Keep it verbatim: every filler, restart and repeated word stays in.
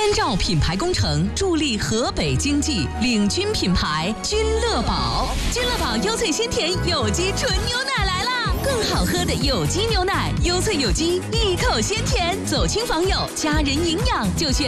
千兆品牌工程助力河北经济，领军品牌君乐宝。君乐宝优萃鲜甜有机纯牛奶来啦！更好喝的有机牛奶，优萃有机，一口鲜甜，走亲访友，家人营养就选